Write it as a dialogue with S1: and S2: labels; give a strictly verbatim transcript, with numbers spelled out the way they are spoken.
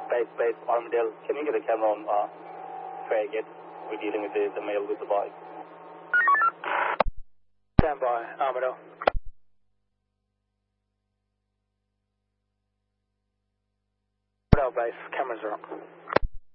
S1: Base, base, Armadale. Can you get a camera on uh, Farragut? We're dealing with the, the male with the bike.
S2: Stand by, Armadale. Armadale base, cameras are up.